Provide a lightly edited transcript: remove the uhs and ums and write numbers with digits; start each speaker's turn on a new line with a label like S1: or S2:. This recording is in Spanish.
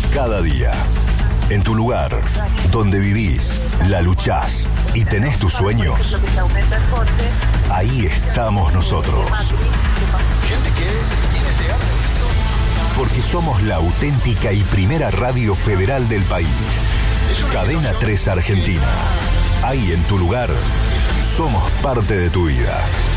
S1: cada día. En tu lugar, donde vivís, la luchás y tenés tus sueños, ahí estamos nosotros. Porque somos la auténtica y primera radio federal del país. Cadena 3 Argentina. Ahí en tu lugar, somos parte de tu vida.